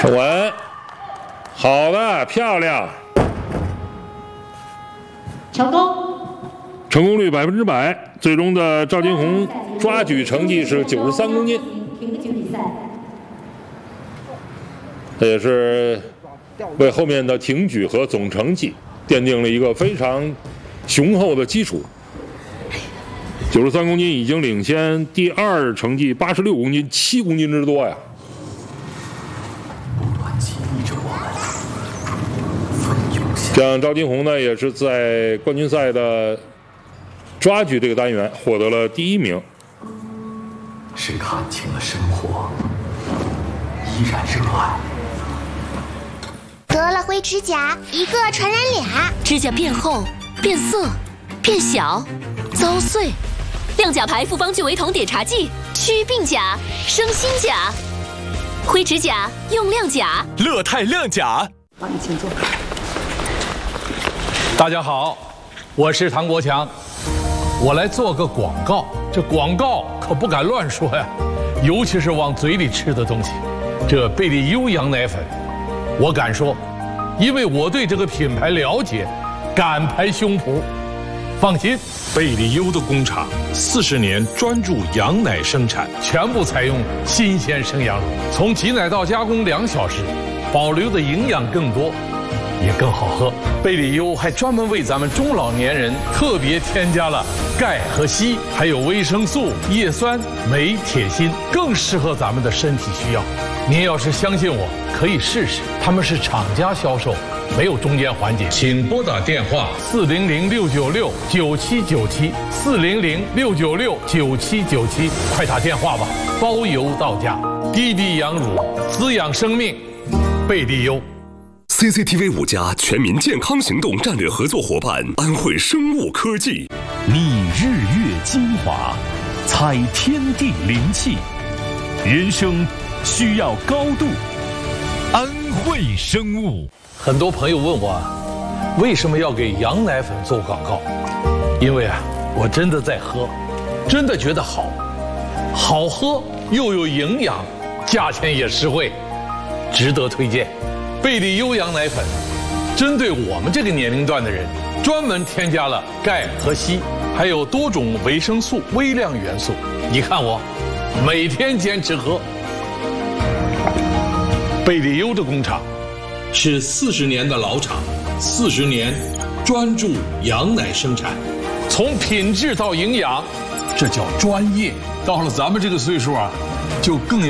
稳，好的，漂亮， 成功， 成功率100%。最终的赵金红抓举成绩是93公斤， 停止比赛。 这也是为后面的挺举和总成绩奠定了一个非常雄厚的基础。93公斤已经领先第二成绩86公斤7公斤之多呀。像赵金红呢，也是在冠军赛的抓举这个单元获得了第1名。 是看清了生活，依然热爱。 得了灰指甲，一个传染俩， 指甲变厚、变色、变小、遭碎。亮甲牌复方聚维酮碘茶剂，祛病甲，生新甲。灰指甲用亮甲， 乐泰亮甲。 好，你请坐。 大家好，我是唐国强，我来做个广告。这广告可不敢乱说呀，尤其是往嘴里吃的东西。这贝利优羊奶粉，我敢说，因为我对这个品牌了解，敢拍胸脯。放心， 贝利优的工厂40年专注羊奶生产， 全部采用新鲜生羊乳，从挤奶到加工2小时，保留的营养更多，也更好喝。贝利优还专门为咱们中老年人特别添加了钙和硒，还有维生素、叶酸、镁、铁、锌，更适合咱们的身体需要。您要是相信我，可以试试，他们是厂家销售，没有中间环节。 请拨打电话 400-696-9797，400-696-9797，快打电话吧，包邮到家。低低羊乳，滋养生命，贝利优。 CCTV 5家全民健康行动战略合作伙伴安徽生物科技， 觅日月精华，采天地灵气，人生需要高度。安徽生物。 很多朋友问我，为什么要给羊奶粉做广告？因为我真的在喝，真的觉得好，好喝又有营养，价钱也实惠，值得推荐。贝利优羊奶粉针对我们这个年龄段的人，专门添加了钙和硒，还有多种维生素、微量元素。你看我每天坚持喝。贝利优的工厂是40年的老厂，40年专注羊奶生产， 从品质到营养，这叫专业。到了咱们这个岁数就更